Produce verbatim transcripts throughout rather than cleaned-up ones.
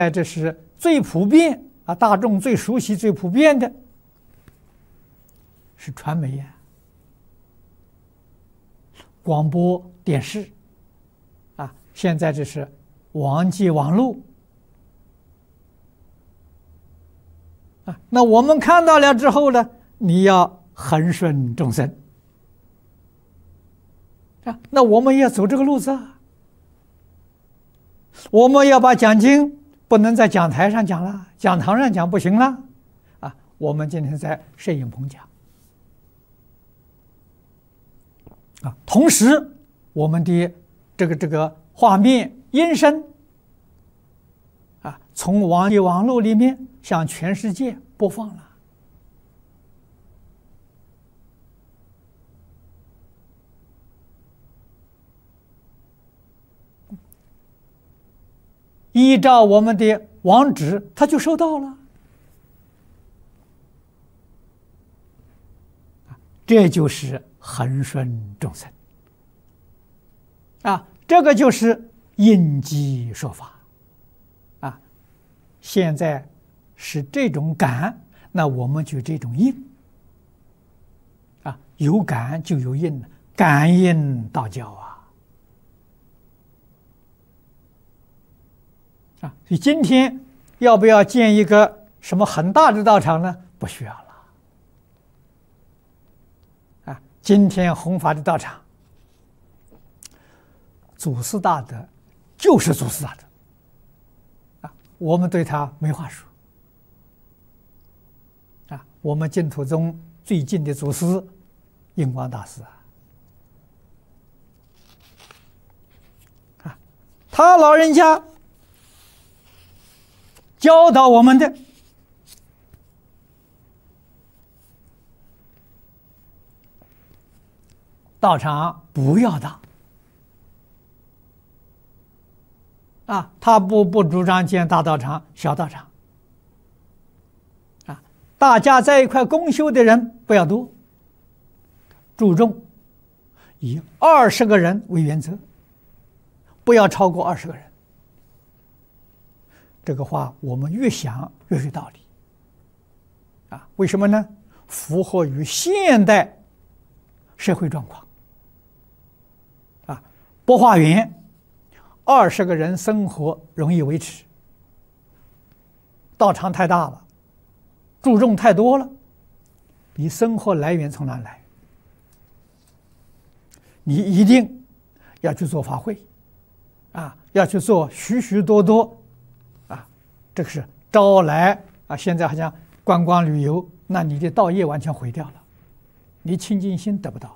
哎，这是最普遍啊，大众最熟悉、最普遍的是传媒呀、广播电视啊，现在这是网际网络啊。那我们看到了之后呢，你要恒顺众生啊，那我们要走这个路子啊。我们要把讲经不能在讲台上讲了，讲堂上讲不行了啊。我们今天在摄影棚讲啊，同时我们的这个这个画面音声啊，从网际网络里面向全世界播放了。依照我们的网址，它就收到了。这就是恒顺众生啊，这个就是应机说法啊。现在是这种感，那我们就这种应啊，有感就有应，感应道教啊。啊，所以今天要不要建一个什么很大的道场呢？不需要了。啊，今天弘法的道场，祖师大德就是祖师大德，啊，我们对他没话说。啊，我们净土宗最近的祖师印光大师啊，啊，他老人家教导我们的道场不要大啊，他不不主张建大道场、小道场啊，大家在一块共修的人不要多，注重以二十个人为原则，不要超过二十个人。这个话我们越想越有道理啊！为什么呢？符合于现代社会状况啊。博化园二十个人生活容易维持，道场太大了，注重太多了，你生活来源从哪来？你一定要去做法会啊，要去做许许多多。这个是招来啊！现在好像观光旅游，那你的道业完全毁掉了，你清净心得不到了。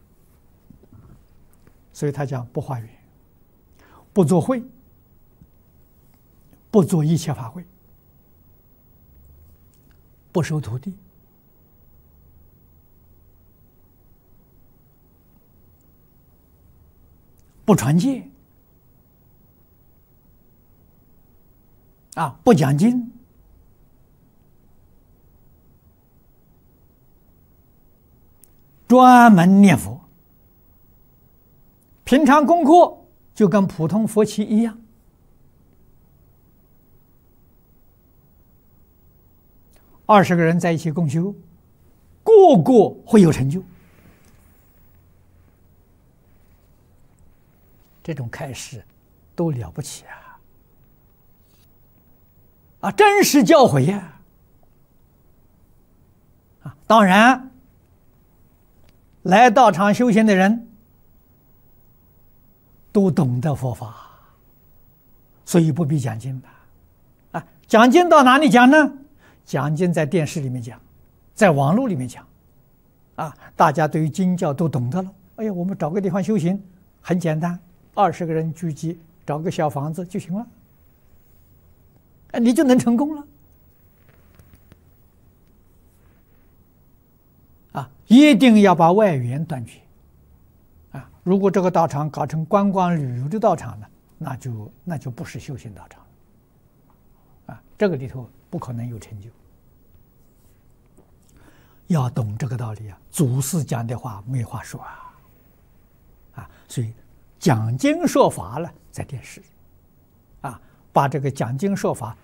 所以他讲不化缘，不做会，不做一切法会，不收徒弟，不传戒。啊，不讲经，专门念佛。平常功课就跟普通佛期一样。二十个人在一起共修，个个会有成就。这种开示都了不起啊！啊，真实教诲呀！啊，当然，来道场修行的人都懂得佛法，所以不必讲经吧？啊，讲经到哪里讲呢？讲经在电视里面讲，在网络里面讲，啊，大家对于经教都懂得了。哎呀，我们找个地方修行很简单，二十个人聚集，找个小房子就行了。你就能成功了啊！一定要把外缘断绝啊！如果这个道场搞成观光旅游的道场呢，那就那就不是修行道场啊！这个里头不可能有成就。要懂这个道理啊！祖师讲的话没话说啊！啊，所以讲经说法了，在电视啊，把这个讲经说法